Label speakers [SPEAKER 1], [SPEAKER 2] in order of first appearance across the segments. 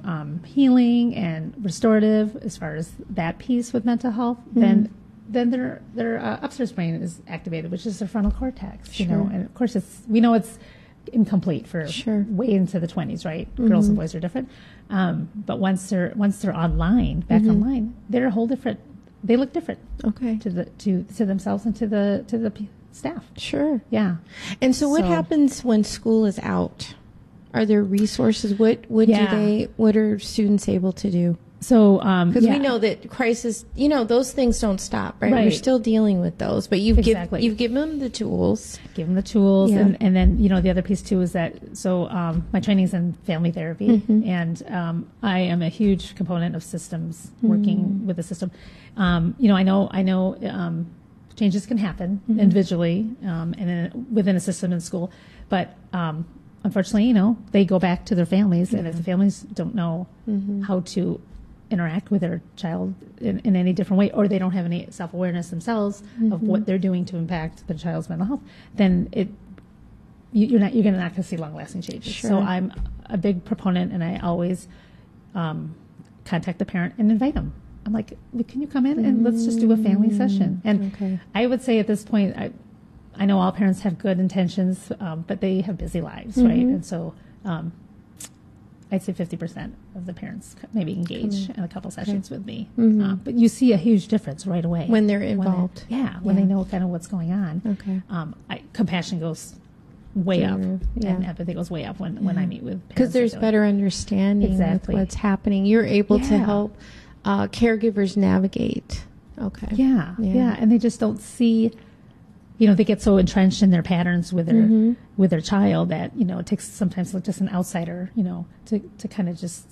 [SPEAKER 1] healing and restorative as far as that piece with mental health, then their upstairs brain is activated, which is their frontal cortex. You know, and of course we know it's incomplete for way into the 20s, right? Girls and boys are different, but once they're online, back online, they're a whole different. They look different. Okay. To themselves and to the staff.
[SPEAKER 2] Sure.
[SPEAKER 1] Yeah.
[SPEAKER 2] And so what happens when school is out? Are there resources? What are students able to do?
[SPEAKER 1] So,
[SPEAKER 2] because we know that crisis, those things don't stop, right? We're still dealing with those, but you've given them the tools.
[SPEAKER 1] Give them the tools, and then the other piece too is that my training is in family therapy, and I am a huge component of systems, working with the system. I know changes can happen individually, and then within a system in school, but unfortunately, they go back to their families, and if the families don't know how to interact with their child in any different way, or they don't have any self-awareness themselves of what they're doing to impact the child's mental health, then you're not going to see long-lasting changes. Sure. So I'm a big proponent, and I always contact the parent and invite them. I'm like, can you come in and let's just do a family session? And I would say at this point, I know all parents have good intentions, but they have busy lives, right? And so I'd say 50% of the parents maybe engage in a couple sessions with me. But you see a huge difference right away.
[SPEAKER 2] When they're involved.
[SPEAKER 1] When they know kind of what's going on. Okay. Compassion goes way up, and empathy goes way up when I meet with parents.
[SPEAKER 2] Because there's better understanding with what's happening. You're able to help caregivers navigate. Okay.
[SPEAKER 1] Yeah. And they just don't see... they get so entrenched in their patterns with their child that, it takes sometimes just an outsider, to kind of just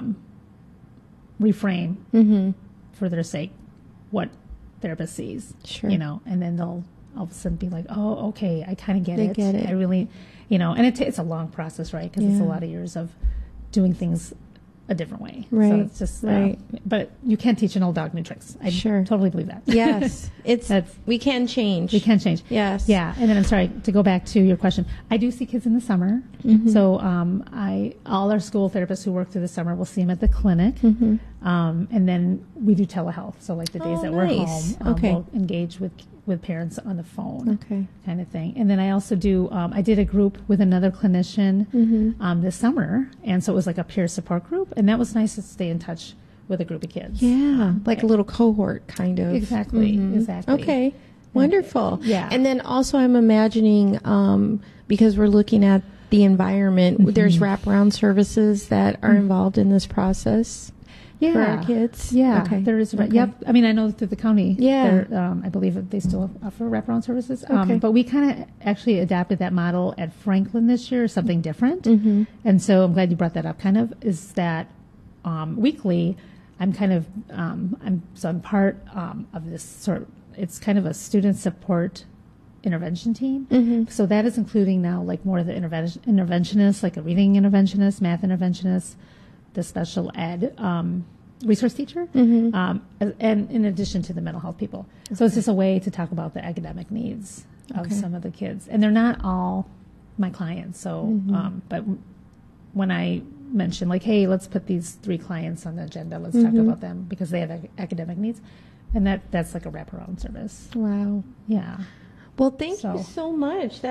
[SPEAKER 1] reframe for their sake what therapist sees. Sure. And then they'll all of a sudden be like, oh, okay, I kind of get it. Get it. I really, and it's a long process, right? Because it's a lot of years of doing things a different way.
[SPEAKER 2] Right.
[SPEAKER 1] So it's just, but you can't teach an old dog new tricks. I totally believe that.
[SPEAKER 2] Yes. We can change.
[SPEAKER 1] We can change.
[SPEAKER 2] Yes.
[SPEAKER 1] Yeah. And then I'm sorry to go back to your question. I do see kids in the summer. So, all our school therapists who work through the summer will see them at the clinic. And then we do telehealth. So like the days that we're home, we'll engage with parents on the phone, kind of thing. And then I also do, I did a group with another clinician this summer, and so it was like a peer support group, and that was nice to stay in touch with a group of kids.
[SPEAKER 2] Yeah, like a little cohort, kind of.
[SPEAKER 1] Exactly.
[SPEAKER 2] Okay, wonderful.
[SPEAKER 1] Yeah.
[SPEAKER 2] And then also I'm imagining, because we're looking at the environment, there's wraparound services that are involved in this process. For our kids?
[SPEAKER 1] Yeah.
[SPEAKER 2] Okay.
[SPEAKER 1] There is. Okay. Yep. I mean, I know through the county, I believe that they still offer wraparound services. But we kind of actually adapted that model at Franklin this year, something different. And so I'm glad you brought that up, kind of, is that weekly, I'm kind of, I'm part of this sort of, it's kind of a student support intervention team. So that is including now like more of the interventionists, like a reading interventionist, math interventionist, the special ed resource teacher, and in addition to the mental health people. So it's just a way to talk about the academic needs of some of the kids. And they're not all my clients. So, but when I mention like, hey, let's put these 3 clients on the agenda, let's talk about them because they have academic needs. And that's like a wraparound service.
[SPEAKER 2] Wow.
[SPEAKER 1] Yeah.
[SPEAKER 2] Well, thank you so much.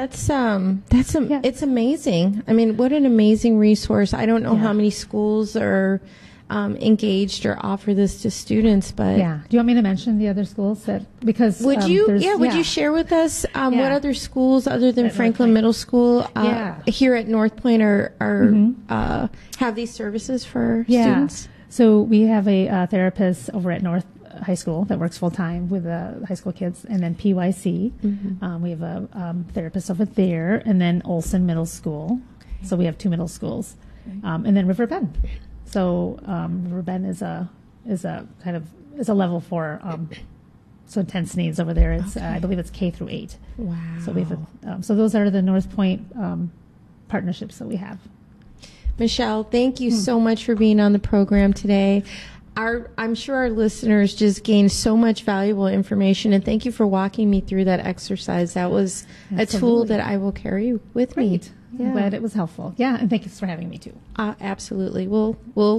[SPEAKER 2] It's amazing. I mean, what an amazing resource. I don't know how many schools are engaged or offer this to students, but
[SPEAKER 1] do you want me to mention the other schools because
[SPEAKER 2] would you share with us what other schools other than Franklin Middle School here at North Point are have these services for students?
[SPEAKER 1] So we have a therapist over at North High School that works full-time with high school kids, and then PYC. We have a therapist over there, and then Olson Middle School. So we have 2 middle schools, and then River Bend. So River Bend is a level 4 so intense needs over there. It's I believe it's K through 8.
[SPEAKER 2] Wow.
[SPEAKER 1] So we have so those are the North Point partnerships that we have.
[SPEAKER 2] Michelle, thank you so much for being on the program today. I'm sure our listeners just gained so much valuable information, and thank you for walking me through that exercise. That was a tool that I will carry with me.
[SPEAKER 1] I'm glad it was helpful. Yeah, and thank you for having me too.
[SPEAKER 2] Absolutely. We'll